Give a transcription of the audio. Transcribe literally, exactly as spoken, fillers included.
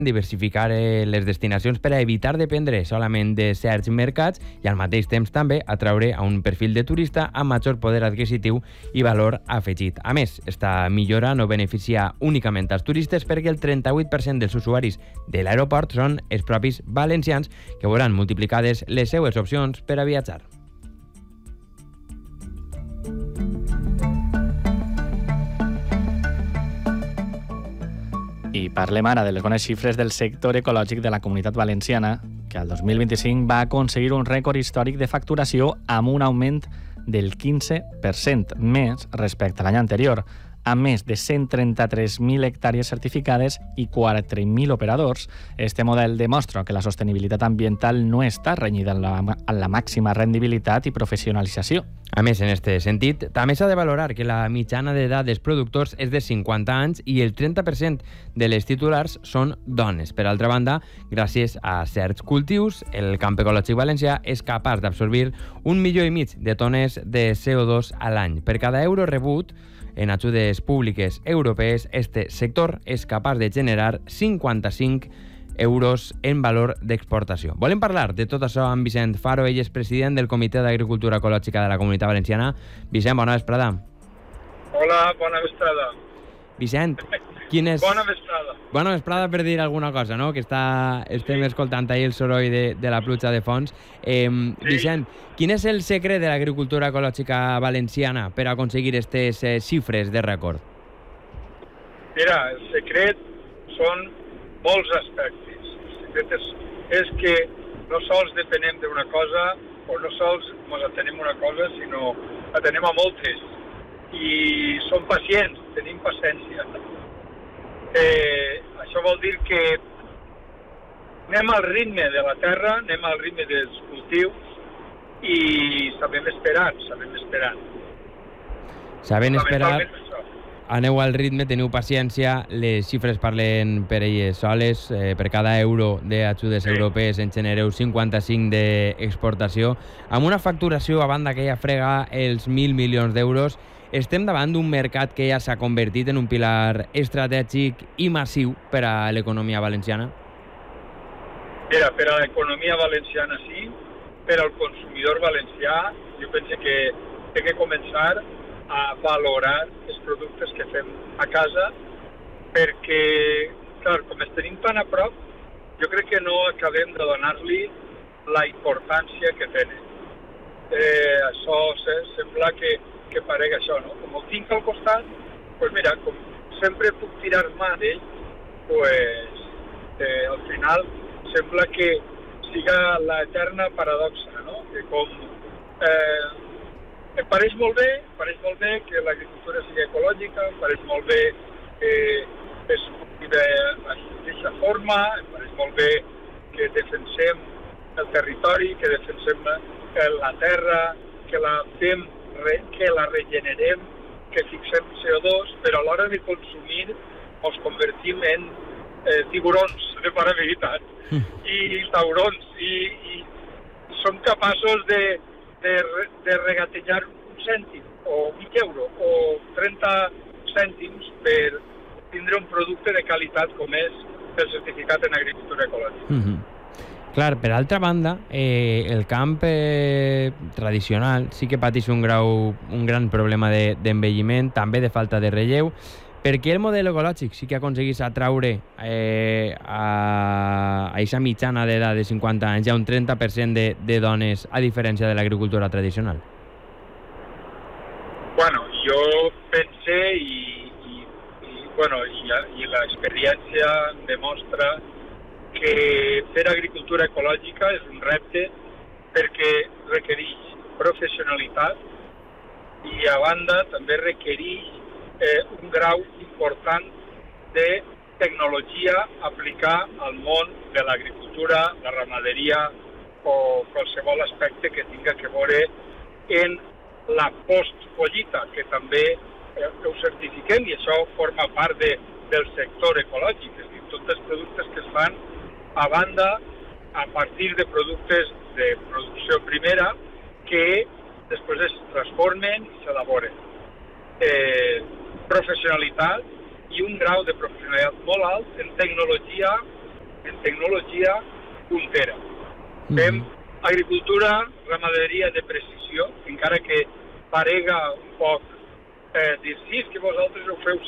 diversificar eh, les destinacions per a evitar dependre solament de certs mercats i al mateix temps també atraure a un perfil de turista amb major poder adquisitiu i valor afegit. A més, esta millora no beneficia únicament als turistes perquè el trenta-vuit per cent dels usuaris de l'aeroport són els propis valencians que veuran multiplicades les seues opcions per a viatjar. I parlem ara de les bones xifres del sector ecològic de la Comunitat Valenciana, que el dos mil vint-i-cinc va aconseguir un rècord històric de facturació amb un augment del quinze per cent més respecte a l'any anterior, amb més de cent trenta-tres mil hectàrees certificades i quatre mil operadors. Este model demostra que la sostenibilitat ambiental no està renyida amb la, amb la màxima rendibilitat i professionalització. A més, en aquest sentit, també s'ha de valorar que la mitjana d'edat dels productors és de cinquanta anys i el trenta per cent de les titulars són dones. Per altra banda, gràcies a certs cultius, el camp ecològic valencià és capaç d'absorbir un milió i mig de tones de C O dos a l'any. Per cada euro rebut en ajudes públiques europees, este sector és capaç de generar cinquanta-cinc euros en valor d'exportació. Volem parlar de tot això amb Vicent Faro, ell és president del Comitè d'Agricultura Ecològica de la Comunitat Valenciana. Vicent, bona vesprada. Hola, bona vesprada. Vicent, quin és... Bona vesprada. Bona vesprada per dir alguna cosa, no? Que està... estem sí. escoltant ahir el soroll de, de la pluja de fons. Eh, sí. Vicent, quin és el secret de l'agricultura ecològica valenciana per aconseguir aquestes eh, xifres de rècord? Mira, el secret són molts aspectes. El secret és, és que no sols depenem d'una cosa o no sols ens atenem a una cosa, sinó atenem a moltes. I som pacients, tenim paciència. Eh, això vol dir que anem al ritme de la terra, anem al ritme dels cultius i sabem esperar, sabem esperar. Sabem esperar, aneu al ritme, teniu paciència, les xifres parlen per elles soles, eh, per cada euro d'ajudes sí. europees en genereu cinquanta-cinc d'exportació, amb una facturació a banda que ja frega els mil milions d'euros. Estem davant d'un mercat que ja s'ha convertit en un pilar estratègic i massiu per a l'economia valenciana? Mira, per a l'economia valenciana sí, per al consumidor valencià jo penso que té que començar a valorar els productes que fem a casa perquè, clar, com els tenim tan a prop, jo crec que no acabem de donar-li la importància que tenen. Eh, això sembla que que parega això, no? Com el tinc al costat, pues mira, com sempre puc tirar mà d'ell, pues eh, al final sembla que siga l'eterna paradoxa, no? Que com eh, em pareix molt bé, em pareix molt bé que l'agricultura sigui ecològica, em pareix molt bé que es pugui d'aquesta forma, em pareix molt bé que defensem el territori, que defensem la terra, que la fem que la regenerem, que fixem C O dos, però a l'hora de consumir ens convertim en eh, tiburons de paraveritat mm. i taurons i, i som capaços de, de, de regatejar un cèntim o mig euro o trenta cèntims per tindre un producte de qualitat com és el certificat en agricultura ecològica. Mm-hmm. Clar, per altra banda, eh, el camp eh, tradicional sí que pateix un, grau, un gran problema d'envelliment, de, també de falta de relleu. Per què el model ecològic sí que aconseguís atraure eh, a aquesta mitjana d'edat de cinquanta anys ja un trenta per cent de, de dones, a diferència de l'agricultura tradicional? Bueno, jo pense i, i, i, bueno, i, i l'experiència demostra que fer agricultura ecològica és un repte perquè requereix professionalitat i a banda també requereix eh, un grau important de tecnologia a aplicar al món de l'agricultura, la ramaderia o qualsevol aspecte que tinga que veure en la postcollita, que també eh, ho certifiquem i això forma part de, del sector ecològic, és a dir, tots els productes que es fan a banda, a partir de productes de producció primera que després es transformen i s'elaboren. Eh, professionalitat i un grau de professionalitat molt alt en tecnologia en tecnologia puntera. Mm. Fem agricultura, ramaderia de precisió, encara que parega un poc eh, dir, sí, és que vosaltres ho feu